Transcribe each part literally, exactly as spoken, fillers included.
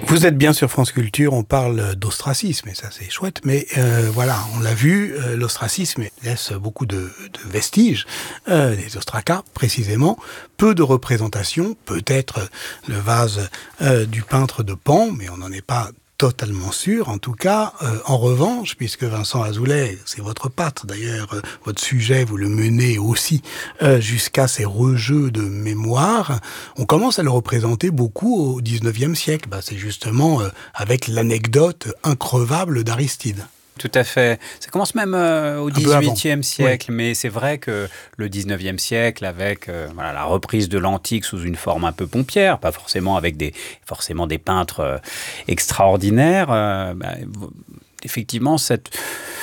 Vous êtes bien sur France Culture, on parle d'ostracisme, et ça c'est chouette, mais euh, voilà, on l'a vu, euh, l'ostracisme laisse beaucoup de, de vestiges, euh, les ostracas précisément, peu de représentations, peut-être le vase euh, du peintre de Pan, mais on n'en est pas totalement sûr, en tout cas. Euh, en revanche, puisque Vincent Azoulay, c'est votre patte, d'ailleurs, euh, votre sujet, vous le menez aussi euh, jusqu'à ces rejeux de mémoire, on commence à le représenter beaucoup au dix-neuvième siècle. Bah, c'est justement euh, avec l'anecdote increvable d'Aristide. Tout à fait. Ça commence même euh, au dix-huitième siècle, oui. Mais c'est vrai que le dix-neuvième siècle, avec euh, voilà, la reprise de l'antique sous une forme un peu pompière, pas forcément avec des, forcément des peintres euh, extraordinaires, euh, bah, effectivement, cette...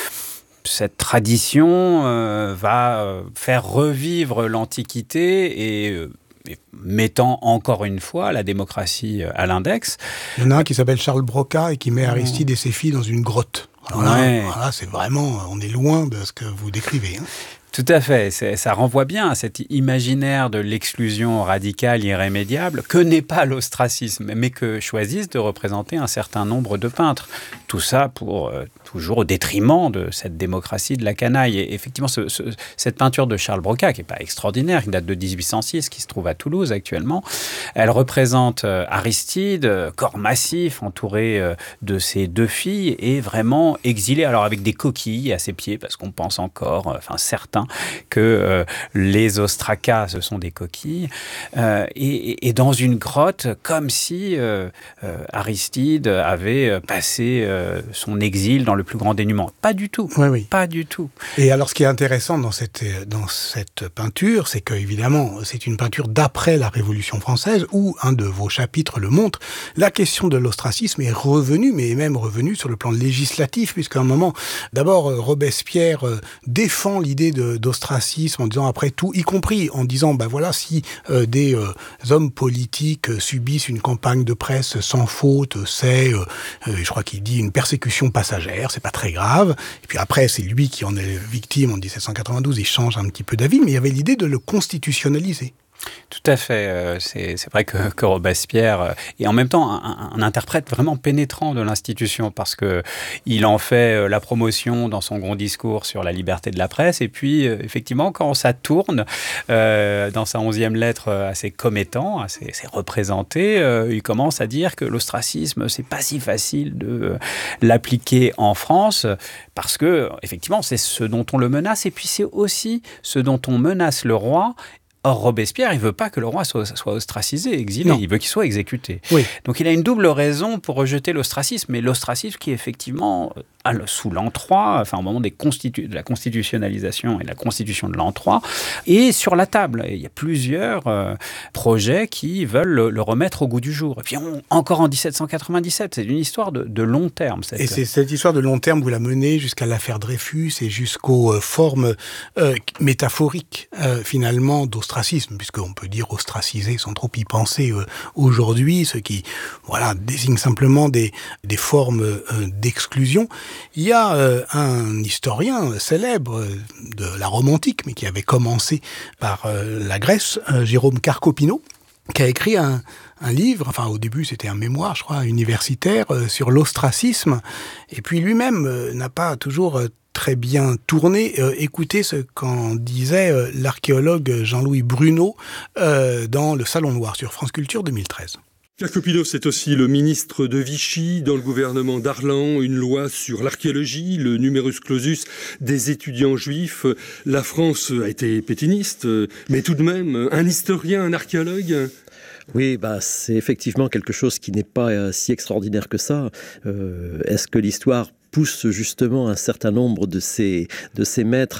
Cette tradition euh, va euh, faire revivre l'Antiquité et, euh, et mettant encore une fois la démocratie à l'index. Il y en a un qui s'appelle Charles Broca et qui met Aristide et ses filles dans une grotte. Alors là, ouais. voilà, c'est vraiment, on est loin de ce que vous décrivez. Hein. Tout à fait. C'est, ça renvoie bien à cet imaginaire de l'exclusion radicale irrémédiable que n'est pas l'ostracisme, mais que choisissent de représenter un certain nombre de peintres. Tout ça pour euh, toujours au détriment de cette démocratie de la canaille. Et effectivement, ce, ce, cette peinture de Charles Broca, qui n'est pas extraordinaire, qui date de dix-huit cent six, qui se trouve à Toulouse actuellement, elle représente euh, Aristide, euh, corps massif, entouré euh, de ses deux filles, et vraiment exilé, alors avec des coquilles à ses pieds, parce qu'on pense encore, enfin euh, certains, que euh, les ostracas, ce sont des coquilles, euh, et, et dans une grotte, comme si euh, euh, Aristide avait passé euh, son exil dans le plus grand dénuement. Pas du tout. Oui, oui. Pas du tout. Et alors, ce qui est intéressant dans cette, dans cette peinture, c'est que, évidemment, c'est une peinture d'après la Révolution française, où un de vos chapitres le montre. La question de l'ostracisme est revenue, mais est même revenue sur le plan législatif, puisqu'à un moment, d'abord, Robespierre défend l'idée de, d'ostracisme en disant, après tout, y compris en disant, ben voilà, si euh, des euh, hommes politiques subissent une campagne de presse sans faute, c'est, euh, je crois qu'il dit, une persécution passagère, c'est pas très grave. Et puis après, c'est lui qui en est victime en dix-sept cent quatre-vingt-douze, il change un petit peu d'avis, mais il y avait l'idée de le constitutionnaliser. Tout à fait. C'est, c'est vrai que, que Robespierre est en même temps un, un interprète vraiment pénétrant de l'institution parce qu'il en fait la promotion dans son grand discours sur la liberté de la presse. Et puis, effectivement, quand ça tourne euh, dans sa onzième lettre à ses commettants, à ses, ses représentés, euh, il commence à dire que l'ostracisme, c'est pas si facile de l'appliquer en France parce que, effectivement, c'est ce dont on le menace et puis c'est aussi ce dont on menace le roi. Or, Robespierre, il ne veut pas que le roi soit, soit ostracisé, exilé, non. Il veut qu'il soit exécuté. Oui. Donc, il a une double raison pour rejeter l'ostracisme, mais l'ostracisme qui, effectivement, sous l'an trois, enfin, au moment des constitu- de la constitutionnalisation et de la constitution de l'an trois, est sur la table. Et il y a plusieurs euh, projets qui veulent le, le remettre au goût du jour. Et puis, on, encore en dix-sept cent quatre-vingt-dix-sept, c'est une histoire de, de long terme. Cette... Et c'est cette histoire de long terme, vous la menez jusqu'à l'affaire Dreyfus et jusqu'aux euh, formes euh, métaphoriques, euh, finalement, d'ostracisme, puisqu'on peut dire ostraciser sans trop y penser euh, aujourd'hui, ce qui voilà, désigne simplement des, des formes euh, d'exclusion. Il y a euh, un historien célèbre de la Rome antique, mais qui avait commencé par euh, la Grèce, euh, Jérôme Carcopino, qui a écrit un, un livre, enfin au début c'était un mémoire, je crois, universitaire, euh, sur l'ostracisme, et puis lui-même euh, n'a pas toujours... Euh, très bien tourné. Euh, écoutez ce qu'en disait euh, l'archéologue Jean-Louis Bruno euh, dans le Salon Noir sur France Culture deux mille treize. Carcopino, c'est aussi le ministre de Vichy dans le gouvernement d'Arlan, une loi sur l'archéologie, le numerus clausus des étudiants juifs. La France a été pétainiste, mais tout de même, un historien, un archéologue... Oui, bah, c'est effectivement quelque chose qui n'est pas euh, si extraordinaire que ça. Euh, est-ce que l'histoire pousse justement un certain nombre de ces, de ces maîtres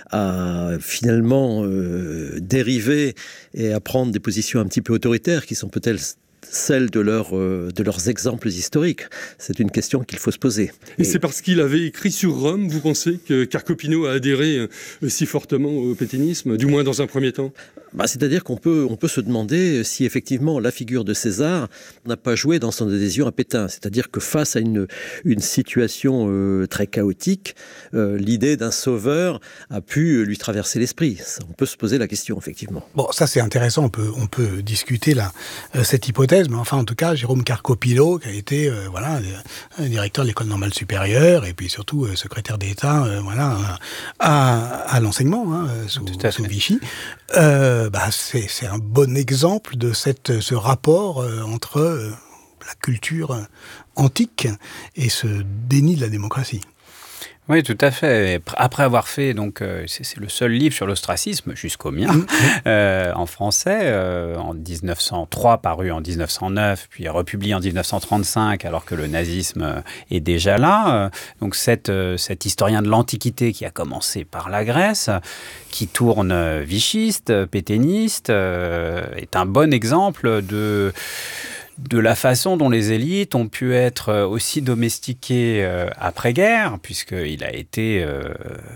à finalement euh, dériver et à prendre des positions un petit peu autoritaires qui sont peut-être celles de, leur, euh, de leurs exemples historiques? C'est une question qu'il faut se poser. Et, Et c'est parce qu'il avait écrit sur Rome, vous pensez, que Carcopino a adhéré euh, si fortement au pétainisme, du moins dans un premier temps? Bah, c'est-à-dire qu'on peut, on peut se demander si effectivement la figure de César n'a pas joué dans son adhésion à Pétain. C'est-à-dire que face à une, une situation euh, très chaotique, euh, l'idée d'un sauveur a pu lui traverser l'esprit. Ça, on peut se poser la question, effectivement. Bon, ça c'est intéressant, on peut, on peut discuter là, euh, cette hypothèse, mais enfin en tout cas, Jérôme Carcopilo, qui a été euh, voilà, le, le directeur de l'École normale supérieure, et puis surtout euh, secrétaire d'État euh, voilà, à, à l'enseignement, hein, sous, sous Vichy, euh, bah, c'est, c'est un bon exemple de cette, ce rapport euh, entre euh, la culture antique et ce déni de la démocratie. Oui, tout à fait. Après avoir fait, donc, euh, c'est, c'est le seul livre sur l'ostracisme, jusqu'au mien, euh, en français, euh, en dix-neuf cent trois, paru en dix-neuf cent neuf, puis republié en dix-neuf cent trente-cinq, alors que le nazisme est déjà là. Donc, cette, cet historien de l'Antiquité qui a commencé par la Grèce, qui tourne vichiste, pétainiste, euh, est un bon exemple de... de la façon dont les élites ont pu être aussi domestiquées euh, après-guerre, puisqu'il a été euh,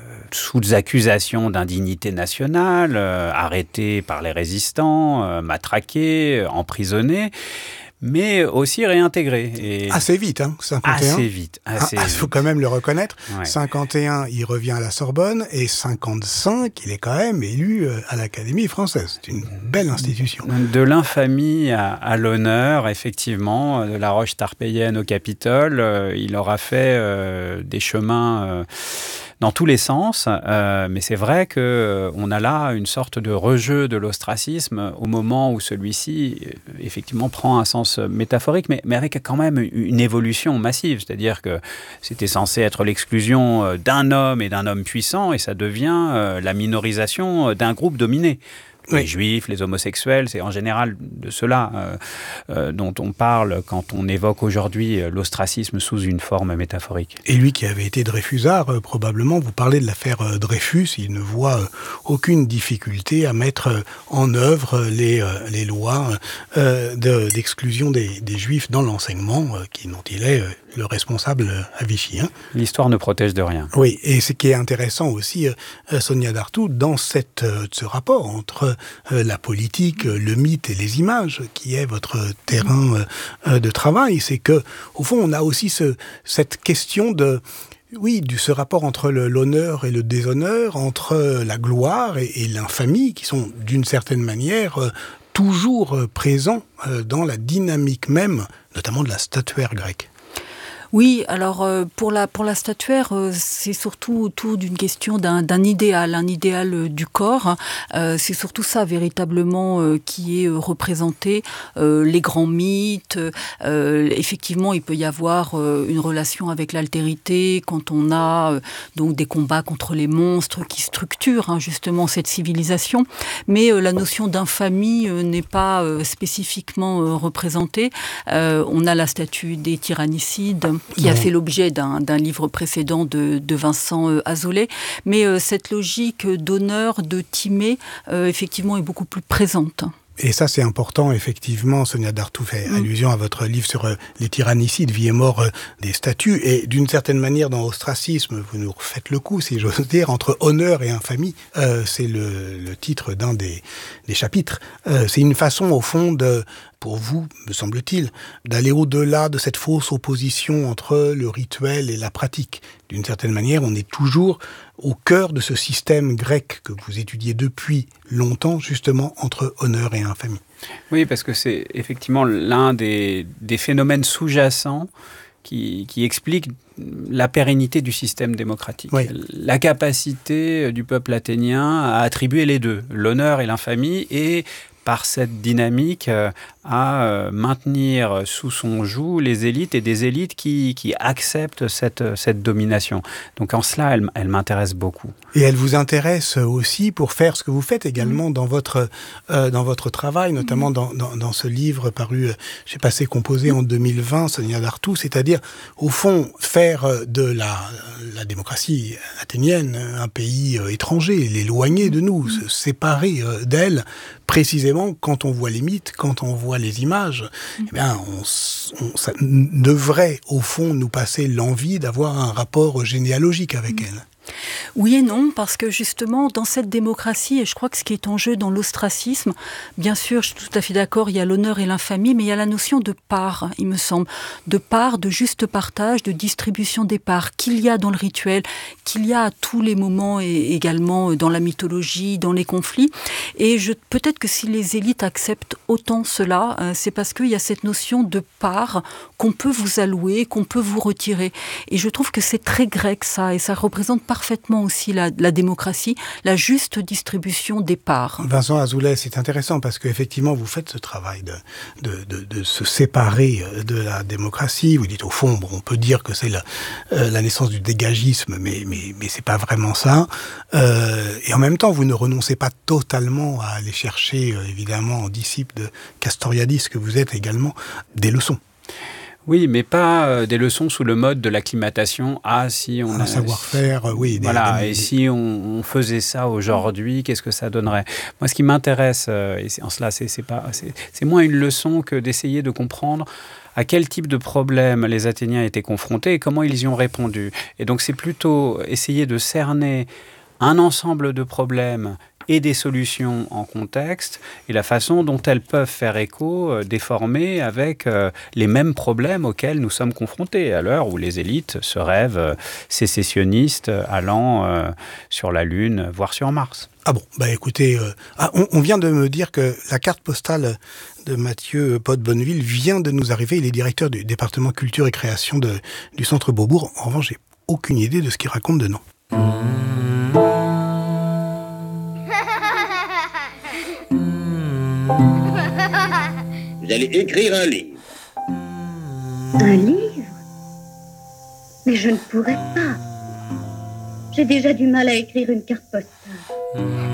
sous accusation d'indignité nationale, euh, arrêté par les résistants, euh, matraqué, emprisonné, mais aussi réintégré. Et assez vite, hein, cinquante et un. Assez vite. Assez ah, il faut quand même le reconnaître. Ouais. cinquante et un, il revient à la Sorbonne, et cinquante-cinq, il est quand même élu à l'Académie française. C'est une belle institution. De l'infamie à, à l'honneur, effectivement, de la roche tarpéienne au Capitole, euh, il aura fait euh, des chemins euh, dans tous les sens, euh, mais c'est vrai qu'on euh, a là une sorte de rejeu de l'ostracisme au moment où celui-ci, effectivement, prend un sens métaphorique, mais, mais avec quand même une évolution massive, c'est-à-dire que c'était censé être l'exclusion d'un homme et d'un homme puissant, et ça devient euh, la minorisation d'un groupe dominé. Les oui. Juifs, les homosexuels, c'est en général de cela euh, euh, dont on parle quand on évoque aujourd'hui l'ostracisme sous une forme métaphorique. Et lui qui avait été Dreyfusard, euh, probablement, vous parlez de l'affaire euh, Dreyfus, il ne voit euh, aucune difficulté à mettre euh, en œuvre les, euh, les lois euh, de, d'exclusion des, des Juifs dans l'enseignement, euh, qui, dont il est euh, le responsable à Vichy. Hein. L'histoire ne protège de rien. Oui, et ce qui est intéressant aussi, euh, Sonia Dartout, dans cette, euh, ce rapport entre euh, la politique, euh, le mythe et les images, qui est votre terrain euh, de travail, c'est que, au fond, on a aussi ce, cette question de... Oui, du, ce rapport entre le, l'honneur et le déshonneur, entre la gloire et, et l'infamie, qui sont d'une certaine manière euh, toujours euh, présents euh, dans la dynamique même, notamment de la statuaire grecque. Oui, alors euh, pour la pour la statuaire, euh, c'est surtout autour d'une question d'un d'un idéal, un idéal euh, du corps. Euh, c'est surtout ça véritablement euh, qui est euh, représenté. Euh, les grands mythes. Euh, effectivement, il peut y avoir euh, une relation avec l'altérité quand on a euh, donc des combats contre les monstres qui structurent hein, justement cette civilisation. Mais euh, la notion d'infamie euh, n'est pas euh, spécifiquement euh, représentée. Euh, on a la statue des tyrannicides, qui a fait l'objet d'un, d'un livre précédent de, de Vincent euh, Azoulay. Mais euh, cette logique d'honneur, de Timée, euh, effectivement, est beaucoup plus présente. Et ça, c'est important, effectivement. Sonia Dartout fait mmh. allusion à votre livre sur euh, les tyrannicides, vie et mort euh, des statues. Et d'une certaine manière, dans Ostracisme, vous nous refaites le coup, si j'ose dire, entre honneur et infamie. Euh, c'est le, le titre d'un des, des chapitres. Euh, c'est une façon, au fond, de... pour vous, me semble-t-il, d'aller au-delà de cette fausse opposition entre le rituel et la pratique. D'une certaine manière, on est toujours au cœur de ce système grec que vous étudiez depuis longtemps, justement, entre honneur et infamie. Oui, parce que c'est effectivement l'un des, des phénomènes sous-jacents qui, qui explique la pérennité du système démocratique. Oui. La capacité du peuple athénien à attribuer les deux, l'honneur et l'infamie, et par cette dynamique euh, à euh, maintenir sous son joug les élites et des élites qui, qui acceptent cette, cette domination. Donc en cela, elle, elle m'intéresse beaucoup. Et elle vous intéresse aussi pour faire ce que vous faites également mmh. dans, votre, euh, dans votre travail, notamment mmh. dans, dans, dans ce livre paru euh, chez Passé Composé en deux mille vingt, Sonia Dartout, c'est-à-dire, au fond, faire de la, la démocratie athénienne un pays euh, étranger, l'éloigner de nous, mmh. se séparer euh, d'elle, précisément quand on voit les mythes, quand on voit les images, mmh. eh bien, on, on, ça devrait, au fond, nous passer l'envie d'avoir un rapport généalogique avec mmh. elle. Oui et non, parce que justement, dans cette démocratie, et je crois que ce qui est en jeu dans l'ostracisme, bien sûr, je suis tout à fait d'accord, il y a l'honneur et l'infamie, mais il y a la notion de part, il me semble, de part, de juste partage, de distribution des parts, qu'il y a dans le rituel, qu'il y a à tous les moments et également dans la mythologie, dans les conflits. Et je, peut-être que si les élites acceptent autant cela, euh, c'est parce qu'il y a cette notion de part qu'on peut vous allouer, qu'on peut vous retirer. Et je trouve que c'est très grec ça, et ça représente parfaitement aussi la, la démocratie, la juste distribution des parts. Vincent Azoulay, c'est intéressant parce qu'effectivement vous faites ce travail de, de, de, de se séparer de la démocratie. Vous dites au fond, bon, on peut dire que c'est la, euh, la naissance du dégagisme, mais, mais, mais c'est pas vraiment ça. Euh, et en même temps, vous ne renoncez pas totalement à aller chercher, euh, évidemment, en disciple de Castoriadis, que vous êtes également, des leçons. Oui, mais pas euh, des leçons sous le mode de l'acclimatation. Ah, si on un a... savoir-faire, euh, oui. Des, voilà, des, et des... si on, on faisait ça aujourd'hui, qu'est-ce que ça donnerait? Moi, ce qui m'intéresse, euh, et c'est, en cela, c'est, c'est, pas, c'est, c'est moins une leçon que d'essayer de comprendre à quel type de problème les Athéniens étaient confrontés et comment ils y ont répondu. Et donc, c'est plutôt essayer de cerner un ensemble de problèmes et des solutions en contexte, et la façon dont elles peuvent faire écho, euh, déformer avec euh, les mêmes problèmes auxquels nous sommes confrontés, à l'heure où les élites se rêvent euh, sécessionnistes allant euh, sur la Lune, voire sur Mars. Ah bon, bah écoutez, euh, ah, on, on vient de me dire que la carte postale de Mathieu Pot-Bonneville vient de nous arriver. Il est directeur du département culture et création de, du Centre Beaubourg. En revanche, j'ai aucune idée de ce qu'il raconte dedans. Vous allez écrire un livre. Un livre? Mais je ne pourrais pas. J'ai déjà du mal à écrire une carte postale.